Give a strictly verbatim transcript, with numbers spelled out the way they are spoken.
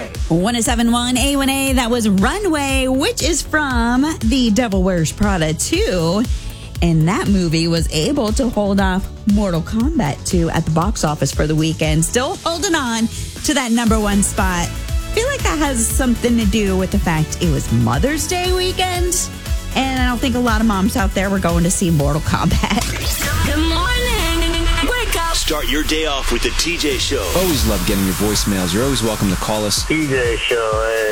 one oh seven point one A one A, that was Runway, which is from The Devil Wears Prada two. And that movie was able to hold off Mortal Kombat two at the box office for the weekend, still holding on to that number one spot. I feel like that has something to do with the fact it was Mother's Day weekend. And I don't think a lot of moms out there were going to see Mortal Kombat. Good morning. Wake up. Start your day off with the T J Show. Always love getting your voicemails. You're always welcome to call us. T J Show,